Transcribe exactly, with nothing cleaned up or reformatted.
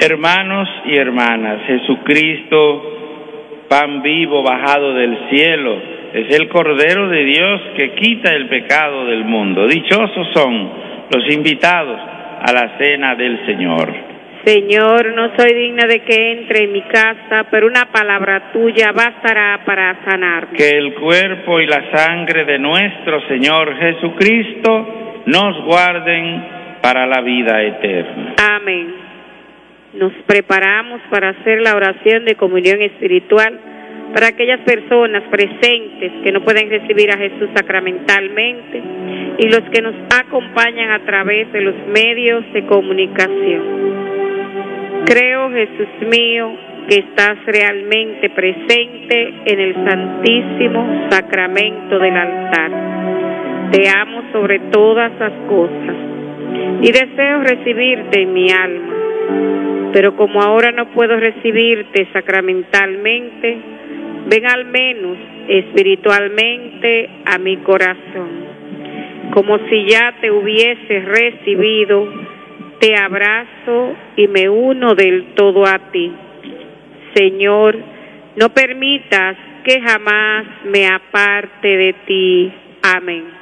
Hermanos y hermanas, Jesucristo, pan vivo bajado del cielo, es el Cordero de Dios que quita el pecado del mundo. Dichosos son los invitados a la cena del Señor. Señor, no soy digna de que entre en mi casa, pero una palabra tuya bastará para sanarme. Que el cuerpo y la sangre de nuestro Señor Jesucristo nos guarden para la vida eterna. Amén. Nos preparamos para hacer la oración de comunión espiritual para aquellas personas presentes que no pueden recibir a Jesús sacramentalmente y los que nos acompañan a través de los medios de comunicación. Creo, Jesús mío, que estás realmente presente en el santísimo sacramento del altar. Te amo sobre todas las cosas y deseo recibirte en mi alma. Pero como ahora no puedo recibirte sacramentalmente, ven al menos espiritualmente a mi corazón. Como si ya te hubiese recibido, te abrazo y me uno del todo a ti. Señor, no permitas que jamás me aparte de ti. Amén.